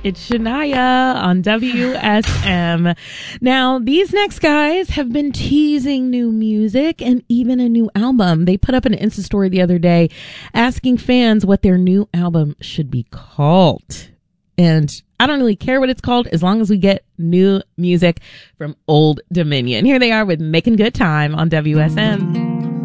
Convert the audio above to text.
It's Shania on WSM. Now, these next guys have been teasing new music and even a new album. They put up an Insta story the other day asking fans what their new album should be called. And I don't really care what it's called as long as we get new music from Old Dominion. Here they are with Making Good Time on WSM.